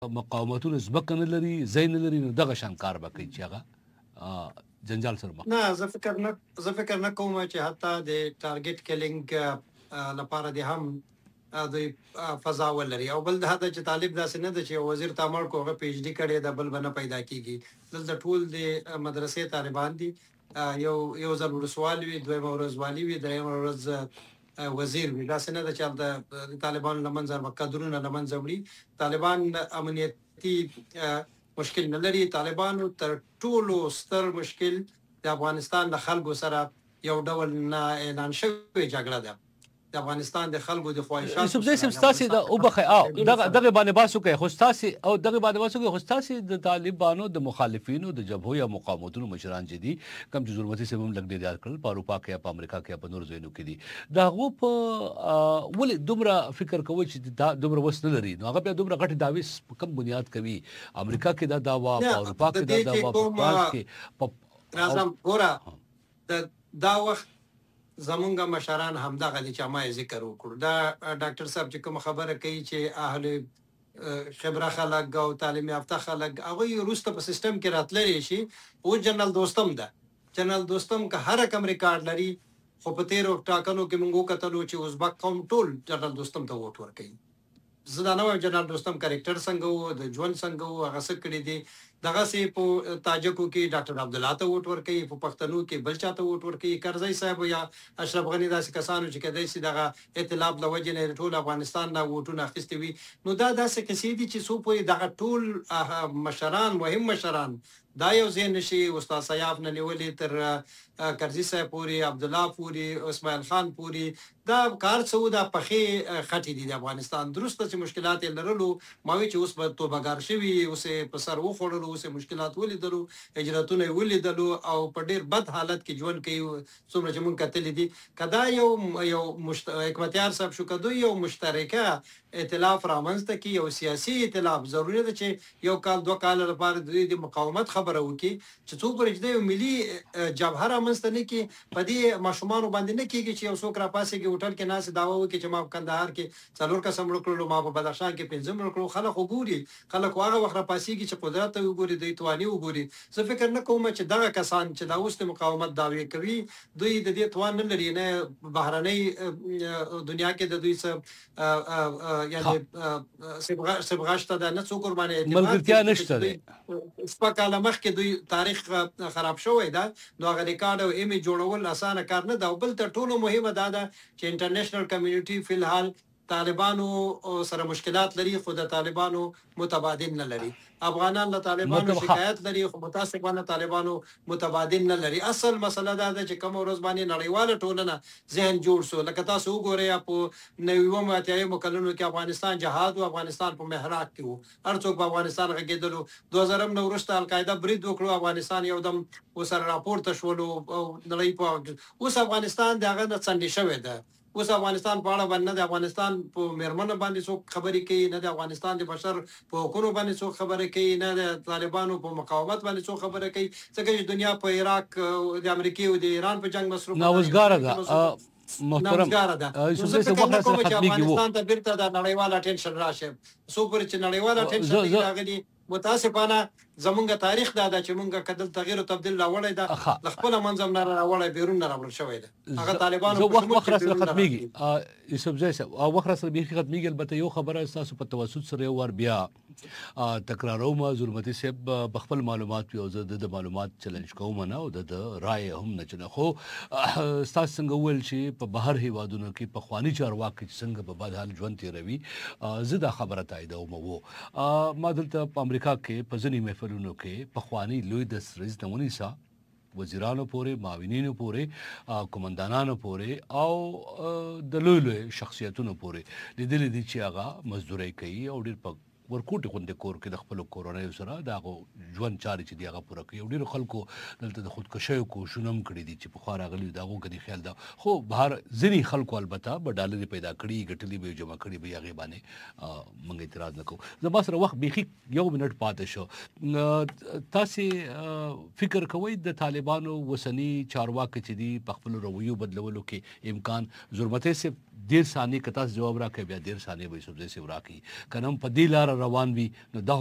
مقاومتونه ځمکه نه لري ځای نه لري نو دغه شان کار به کوي چې هغه جنجال سره مخ نه زه فکر نه کوم چې حتی د ټارګټ کیلینګ لپاره د هم د فضا ولري او بل دا چې طالب داسې نه ده چې وزیر تامر کوغه پی ایچ ډی کړي د بل بنه پیدا کیږي دلته ټول د مدرسې طالبان دي یو ضرور سوال وي دویم ورځ والی وي دریم ورځ وزیر وي داسې نه ده چې د طالبان لمنځه قدرونه لمنځه وړي طالبان امنیتي مشکل نه لري طالبانو تر ټولو ستر مشکل د افغانستان د خلکو سره یو ډول نه اعلان شوی جګړه ده د افغانستان د خلکو د خواهشاتو یوسف زی سم ستاسي د او بخي دغه باندې باسو کوي خو ستاسي او دغه باندې باسو کوي خو ستاسي د طالبانو د مخالفینو د جبهو یا مقاومتونو مشران چې دي کم چې ضرورتي سبب لګ دي کړل په اروپا کې په امریکا کې په نور ځایونو کې دي دا غو په ولې دومره فکر کوي چې دا دومره وس نه لري نو هغه بیا دومره غټي داوی کم بنیاد کوي امریکا کې دا داوا په اروپا کې دا داوا په فرانس کې راځم ګوره دا وخت زمونږ مشران همدغه دي چې ما ذکر وکړو دا ډاکټر صاحب چې کوم خبره کوي چې اهل خبره خلک او تعلیم یافته خلک هغه روسته په سیستم کې راتللی شي او جنرال دوستم ده جنرال دوستم که هر کم ریکارډ لري خو په تیرو ټاکنو کې موږ کتلو چې ازبک قوم ټول جنرال دوستم ته ووټ ورکوي زه دا نه وایم جنرال دوستم کریکټر څنګه وو د ژوند څنګه وو هغه څه کړي دي دغه سي په تاجکو کې ډاکټر عبد الله ته ووټ ورکوي په پښتنو کې بل چاته ووټ ورکوي کرزی صاحب یا اشرف غنی داسې کسانو چې کدی سي دغه ائتلاف د وجې نه ټول افغانستان نه ووټونه اخیستي وي نو دا داسې کسې دي چې سو په دغه ټول مشران مهم مشران دا یو ځین شي استاد سیاف نه نیولې تر کرزی صاحب پوری عبد الله پوری اسماعیل خان پوری دا کار څو دا پخې خټې دي د افغانستان درسته چې مشکلات لرلو ماوي چې اوس په توبګار شوی اوس په سر وخوړلو اوس مشکلات ولیدلو هجرتونه ولیدلو او په ډیر بد حالت کې ژوند کوي څومره چې مونږ کتلې دي کدا یو حکمتیار صاحب شو کدو یو مشترکه ائتلاف رامنځته کی یو سیاسي ائتلاف ضروري ده چې یو کال دوه کال لپاره د مقاومت خبره وکي چې څو پرځ د ملي جبهه رامنځته نه کی په دې ماشومان باندې نه کیږي چې یو څوک را پاسه کې هوټل کې ناس داوا وکي چې ما په کندهار کې څلور قسم وکړو ما په بدخشان کې پنځم وکړو خلک وګوري خلک هغه وخت را پاسه کې چې قدرت وګوري د توانی وګوري زه فکر نه کوم چې دغه کسان چې دا اوس د مقاومت داوی کوي دوی د دې توان نه لري نه بهرنۍ دنیا کې د دوی څخه یعنی سبغاشته د نه څوک قرباني ملګرتیا نشته سپکاله مخ کې دوی تاریخ خراب شوی دا نو هغه ریکارډ او ایمیج جوړول اسانه کار نه دا بل تر ټولو مهمه دا ده چې انټرنیشنل کمیونټي فی الحال طالبانو سره مشکلات لري خو د طالبانو متبادل نه لري افغانان له طالبانو شکایت لري خو متاسفانه طالبانو متبادل نه لري اصل مسله دا ده چې کوم ورځ باندې نړیواله ټولنه ذهن جوړ شو لکه تاسو وګورئ په 90 کلونو کې افغانستان جهاد او افغانستان په محراق کې وو هر څوک په افغانستان غږیدلو 2000 نو وروسته القاعده برید وکړو افغانستان یو دم وسره راپورته شولو او نړۍ په اوس افغانستان دغه د څنډې شوی ده اوس افغانستان په اړه باندې د افغانستان په مرمنه باندې څوک خبرې کوي نه د افغانستان د بشر په حقوقو باندې څوک خبرې کوي نه د طالبانو په مقاومت باندې څوک خبرې کوي ځکه چې دنیا په عراق د امریکا او د ایران په جنگ مصروف نوښګار ده محترم یوسف زی کوم چې افغانستان ته بیرته د نړیوال اټینشن راشه سو پر چې نړیوال اټینشن راغلی متاسفانه زمونږ تاریخ دا چې مونږ کدل تغییر او تبديل راوړی دا خپل منظم نه راوړی بیرون نه راوړل شوی دا هغه طالبانو وخت سره ختميږي یوسف زی او وخت سره به ختميږي البته یو خبره تاسو په توسط سره یو ور بیا تکراروم ظلمتي صاحب بخپل معلومات یو د معلومات چیلنج کوم نه او د رائے هم نه چنه خو تاسو څنګه ول چې په بهر هیوادونو کې په خواني چارواکي څنګه په بد حال ژوند تیروي زه دا خبره تایید او مو ما دلته په امریکا کې په ځینې محفلونو کې په خواني لوی د سریز نمونې سا وزیرانو پورې معاونینو پورې قومندانانو پورې او د لوی شخصیتونو پورې لیدل دي چې هغه مزدوري کوي او ډېر په ورکوټ غونډه کور کې د خپل کورونې سره دا ژوند چاري چې دیغه پوره کوي ډیرو خلکو دلته د خودکشي کوششونه کړې دي چې په خار غلي داغو کې خیال دا خو بهر ځینی خلکو البته په ډالر پیدا کړي ګټلې به جمع کړي به هغه باندې موږ اعتراض نکوو زما سره وخت بيخي یو منټ پاتې شو تاسو فکر کوئ د طالبانو وسنی چارواکي چې دي په خپل رویو بدلولو کې امکان ضرورت سي 1.5 ثانیه کته جواب راکې بیا 1.5 ثانیه به سبزه سي راکې کنم په دې لار روان وي نو دا